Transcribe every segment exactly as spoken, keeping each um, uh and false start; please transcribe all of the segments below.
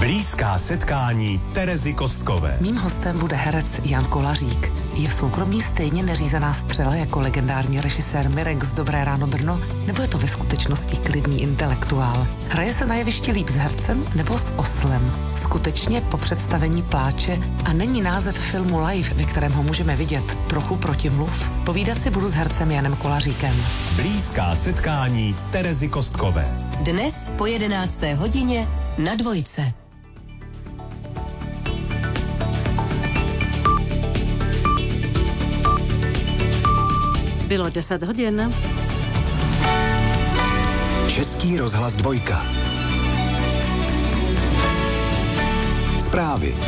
Blízká setkání Terezy Kostkové. Mým hostem bude herec Jan Kolařík. Je v soukromí stejně neřízená střela jako legendární režisér Mirek z Dobré ráno Brno, nebo je to ve skutečnosti klidný intelektuál? Hraje se na jevišti líp s hercem nebo s oslem? Skutečně po představení pláče a není název filmu Live, ve kterém ho můžeme vidět, trochu protimluv? Povídat si budu s hercem Janem Kolaříkem. Blízká setkání Terezy Kostkové. Dnes po jedenácté hodině na Dvojce. Bylo deset hodin. Český rozhlas Dvojka. Zprávy.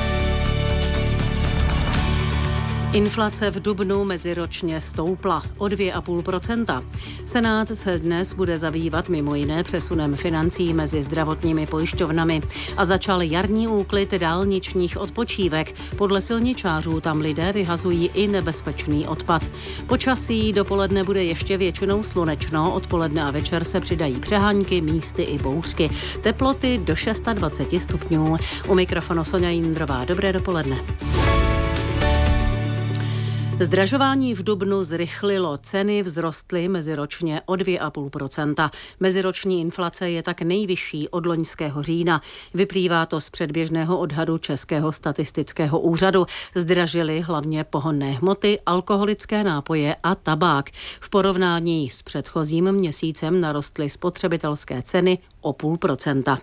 Inflace v dubnu meziročně stoupla o dvě celá pět procenta. Senát se dnes bude zabývat mimo jiné přesunem financí mezi zdravotními pojišťovnami a začal jarní úklid dálničních odpočívek. Podle silničářů tam lidé vyhazují i nebezpečný odpad. Počasí dopoledne bude ještě většinou slunečno, odpoledne a večer se přidají přehánky, místy i bouřky. Teploty do dvacet šest stupňů. U mikrofonu Sonja Jindrová. Dobré dopoledne. Zdražování v dubnu zrychlilo, ceny vzrostly meziročně o dvě celá pět procenta. Meziroční inflace je tak nejvyšší od loňského října. Vyplývá to z předběžného odhadu Českého statistického úřadu. Zdražily hlavně pohonné hmoty, alkoholické nápoje a tabák. V porovnání s předchozím měsícem narostly spotřebitelské ceny o půl procenta.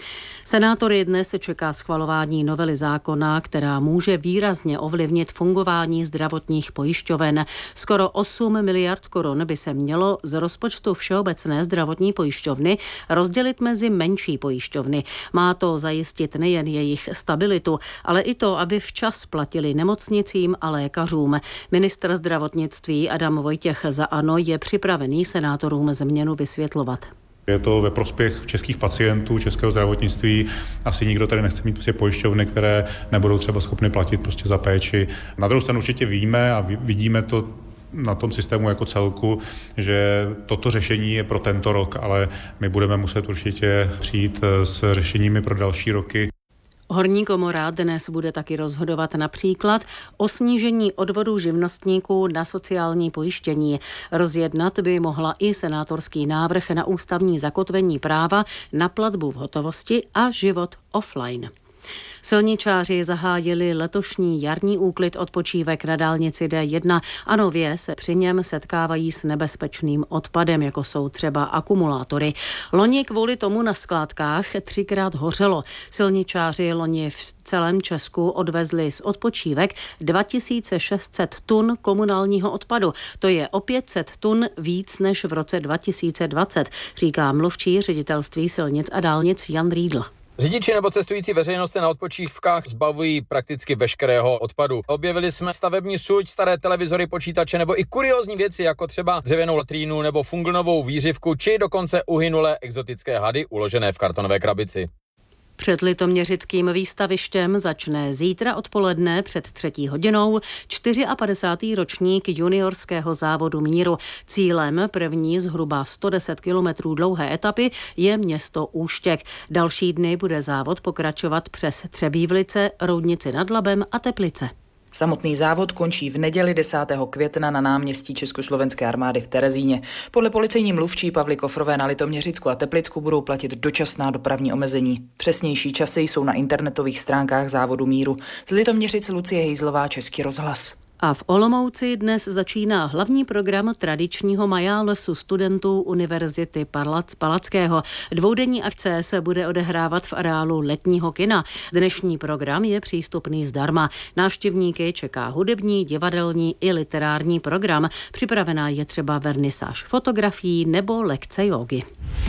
Senátory dnes se čeká schvalování novely zákona, která může výrazně ovlivnit fungování zdravotních pojišťoven. Skoro osm miliard korun by se mělo z rozpočtu Všeobecné zdravotní pojišťovny rozdělit mezi menší pojišťovny. Má to zajistit nejen jejich stabilitu, ale i to, aby včas platili nemocnicím a lékařům. Ministr zdravotnictví Adam Vojtěch za ANO je připravený senátorům změnu vysvětlovat. Je to ve prospěch českých pacientů, českého zdravotnictví. Asi nikdo tady nechce mít prostě pojišťovny, které nebudou třeba schopny platit prostě za péči. Na druhou stranu určitě víme a vidíme to na tom systému jako celku, že toto řešení je pro tento rok, ale my budeme muset určitě přijít s řešeními pro další roky. Horní komora dnes bude taky rozhodovat například o snížení odvodů živnostníků na sociální pojištění. Rozjednat by mohla i senátorský návrh na ústavní zakotvení práva na platbu v hotovosti a život offline. Silničáři zahájili letošní jarní úklid odpočívek na dálnici D jedna a nově se při něm setkávají s nebezpečným odpadem, jako jsou třeba akumulátory. Loni kvůli tomu na skládkách třikrát hořelo. Silničáři loni v celém Česku odvezli z odpočívek dva tisíce šest set tun komunálního odpadu. To je o pět set tun víc než v roce dva tisíce dvacet, říká mluvčí ředitelství silnic a dálnic Jan Riedl. Řidiči nebo cestující veřejnost se na odpočívkách zbavují prakticky veškerého odpadu. Objevili jsme stavební suť, staré televizory, počítače nebo i kuriózní věci, jako třeba dřevěnou latrínu nebo funglnovou výřivku, či dokonce uhynulé exotické hady uložené v kartonové krabici. Před litoměřickým výstavištěm začne zítra odpoledne před třetí hodinou padesátý čtvrtý ročník juniorského závodu míru. Cílem první zhruba sto deset kilometrů dlouhé etapy je město Úštěk. Další dny bude závod pokračovat přes Třebívlice, Roudnici nad Labem a Teplice. Samotný závod končí v neděli desátého května na náměstí Československé armády v Terezíně. Podle policejní mluvčí Pavly Kofrové na Litoměřicku a Teplicku budou platit dočasná dopravní omezení. Přesnější časy jsou na internetových stránkách závodu míru. Z Litoměřic Lucie Hejzlová, Český rozhlas. A v Olomouci dnes začíná hlavní program tradičního majálesu studentů Univerzity Palackého. Dvoudenní akce se bude odehrávat v areálu letního kina. Dnešní program je přístupný zdarma. Návštěvníky čeká hudební, divadelní i literární program. Připravená je třeba vernisáž fotografií nebo lekce jógy.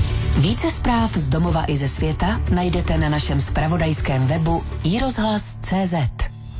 Více zpráv z domova i ze světa najdete na našem zpravodajském webu i rozhlas tečka cé zet.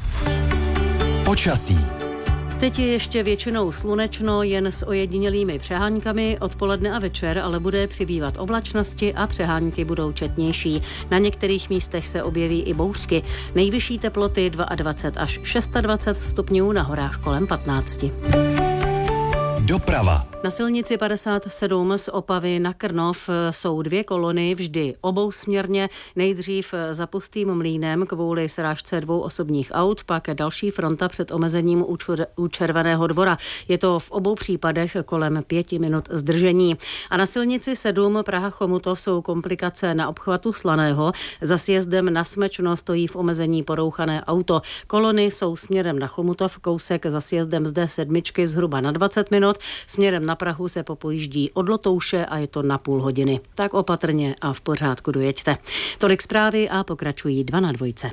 Počasí. Teď je ještě většinou slunečno, jen s ojedinělými přeháňkami, odpoledne a večer ale bude přibývat oblačnosti a přehánky budou četnější. Na některých místech se objeví i bouřky. Nejvyšší teploty dvacet dva až dvacet šest stupňů, na horách kolem patnáct. Doprava. Na silnici padesát sedm z Opavy na Krnov jsou dvě kolony vždy obousměrně. Nejdřív za Pustým Mlýnem kvůli srážce dvou osobních aut, pak další fronta před omezením u, čur, u Červeného Dvora. Je to v obou případech kolem pěti minut zdržení. A na silnici sedm Praha-Chomutov jsou komplikace na obchvatu Slaného. Za sjezdem na Smечно stojí v omezení porouchané auto. Kolony jsou směrem na Chomutov, kousek za sjezdem z D sedm zhruba na dvacet minut. Směrem na Prahu se popojíždí od Lotouše a je to na půl hodiny. Tak opatrně a v pořádku dojeďte. Tolik zprávy a pokračují dva na dvojce.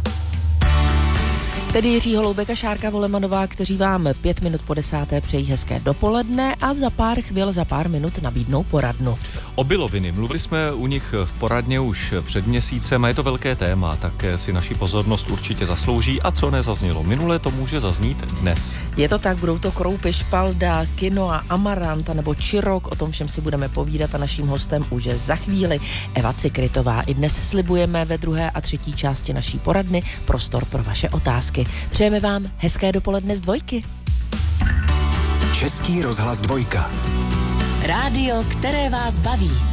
Tedy Jiří Holoubek a Šárka Volemanová, kteří vám pět minut po desáté přejí hezké dopoledne a za pár chvil, za pár minut nabídnou poradnu. Obiloviny. Mluvili jsme u nich v poradně už před měsícem a je to velké téma, tak si naši pozornost určitě zaslouží. A co nezaznělo minule, to může zaznít dnes. Je to tak, budou to kroupy, špalda, quinoa, amaranta nebo čirok, o tom všem si budeme povídat a naším hostem už za chvíli Eva Cikrytová. I dnes slibujeme ve druhé a třetí části naší poradny prostor pro vaše otázky. Přejeme vám hezké dopoledne z dvojky. Český rozhlas dvojka. Rádio, které vás baví.